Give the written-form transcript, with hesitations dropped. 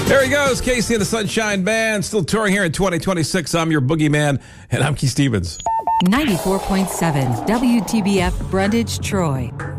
There he goes, Casey and the Sunshine Band, still touring here in 2026. I'm your boogeyman, and I'm Keith Stevens. 94.7 WTBF Brundage, Troy.